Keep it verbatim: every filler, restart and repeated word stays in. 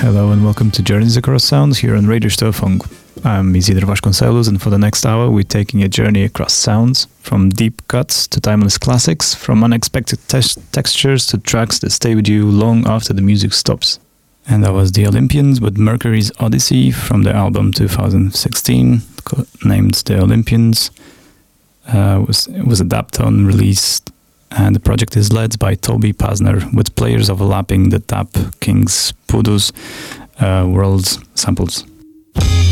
Hello and welcome to Journeys Across Sounds here on Radio Störfunk. I'm Isidro Vasconcelos, and for the next hour we're taking a journey across sounds, from deep cuts to timeless classics, from unexpected te- textures to tracks that stay with you long after the music stops. And that was The Olympians with Mercury's Odyssey from the album two thousand sixteen, co- named The Olympians. Uh, it was, it was a Daptone release, and the project is led by Toby Pasner, with players overlapping the Tap Kings Voodoo's uh, world samples.